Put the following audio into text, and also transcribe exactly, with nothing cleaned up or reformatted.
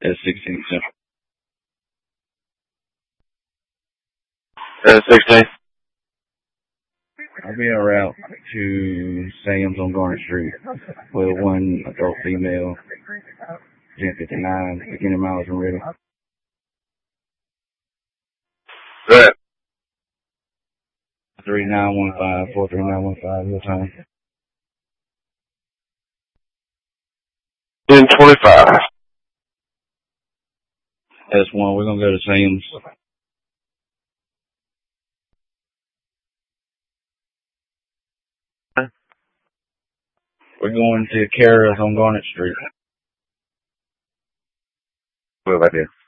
At sixteenth Central. At sixteenth. I'll be en route to Sam's on Garnet Street with one adult female, ten fifty-nine, beginning miles and ready. Right. three nine one five, four three nine one five, your time. ten twenty-five. S one, we're going to go to Sam's. We're going to Kara's on Garnet Street. Good idea.